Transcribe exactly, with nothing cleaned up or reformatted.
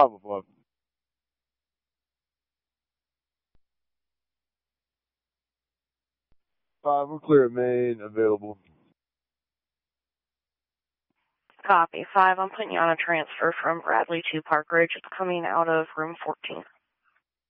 five oh five. Five, we're clear at main, available. Copy. Five, I'm putting you on a transfer from Bradley to Park Ridge. It's coming out of room fourteen.